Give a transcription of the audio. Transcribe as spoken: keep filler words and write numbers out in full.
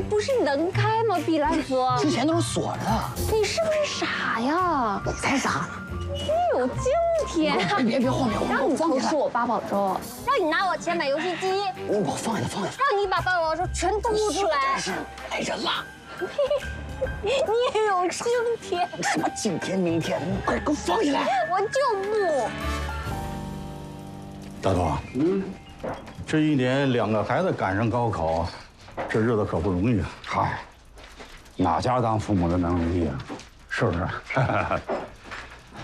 不是能开吗？碧兰哥， 之前都是锁着的。 你是不是傻呀？ 你才傻呢！ 你有今天！ 别别晃别晃！ 让你偷吃我八宝粥，让你拿我钱买游戏机， 你把我放下来放下来！ 让你把八宝粥全吐出来！ 是来人了！ 你也有今天！ 什么今天明天？你快给我放下来！ 我就不。 大东，嗯，这一年两个孩子赶上高考，这日子可不容易啊！ 嗨，哪家当父母的能容易啊？是不是？